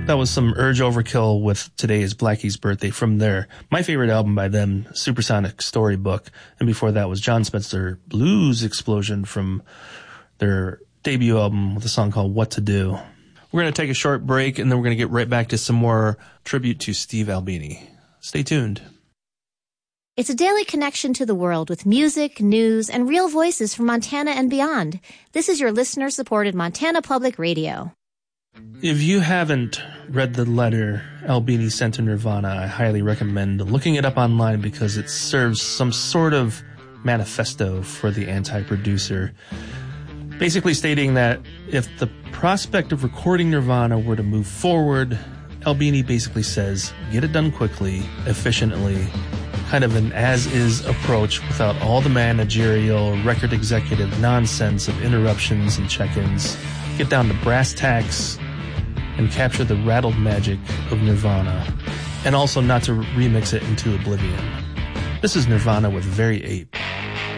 That was some Urge Overkill with Today is Blackie's Birthday from my favorite album by them, Supersonic Storybook. And before that was John Spencer Blues Explosion from their debut album with a song called What to Do. We're going to take a short break and then we're going to get right back to some more tribute to Steve Albini. Stay tuned. It's a daily connection to the world with music, news, and real voices from Montana and beyond. This is your listener-supported Montana Public Radio. If you haven't read the letter Albini sent to Nirvana, I highly recommend looking it up online because it serves some sort of manifesto for the anti-producer, basically stating that if the prospect of recording Nirvana were to move forward, Albini basically says, get it done quickly, efficiently, kind of an as-is approach without all the managerial, record executive nonsense of interruptions and check-ins. Get down to brass tacks and capture the rattled magic of Nirvana, and also not to remix it into oblivion. This is Nirvana with Very Ape.